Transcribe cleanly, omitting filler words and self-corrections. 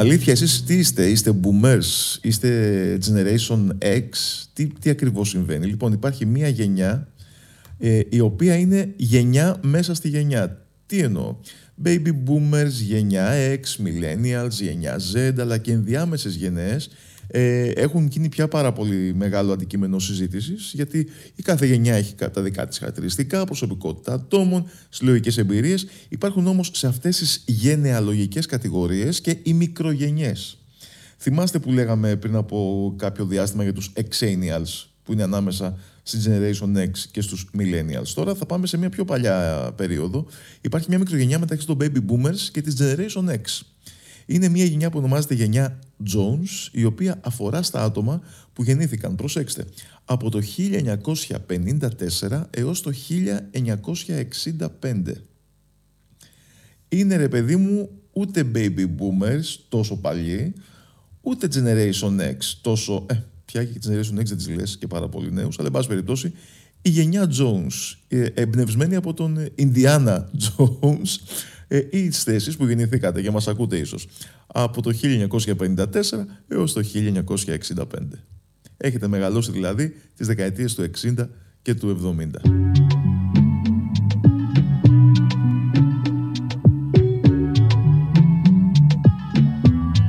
Αλήθεια, εσείς τι είστε boomers, είστε generation X, τι ακριβώς συμβαίνει? Λοιπόν, υπάρχει μία γενιά η οποία είναι γενιά μέσα στη γενιά. Τι εννοώ? Baby boomers, γενιά X, millennials, γενιά Z, αλλά και ενδιάμεσες γενναίες έχουν γίνει πια πάρα πολύ μεγάλο αντικείμενο συζήτησης, γιατί η κάθε γενιά έχει τα δικά της χαρακτηριστικά, προσωπικότητα ατόμων, συλλογικές εμπειρίες. Υπάρχουν όμως σε αυτές τις γενεαλογικές κατηγορίες και οι μικρογενιές. Θυμάστε που λέγαμε πριν από κάποιο διάστημα για τους Xennials, που είναι ανάμεσα στη Generation X και στους Millennials. Τώρα θα πάμε σε μια πιο παλιά περίοδο. Υπάρχει μια μικρογενιά μεταξύ των Baby Boomers και της Generation X. Είναι μια γενιά που ονομάζεται γενιά Jones, η οποία αφορά στα άτομα που γεννήθηκαν, προσέξτε, από το 1954 έως το 1965. Είναι, ρε παιδί μου, ούτε Baby Boomers τόσο παλιοί, ούτε Generation X τόσο... πια και Generation X δεν τις λες και πάρα πολύ νέους, αλλά εν πάση περιπτώσει η γενιά Jones, εμπνευσμένη από τον Indiana Jones, ή τις θέσεις που γεννηθήκατε και μας ακούτε ίσως από το 1954 έως το 1965. Έχετε μεγαλώσει δηλαδή τις δεκαετίες του 60 και του 70.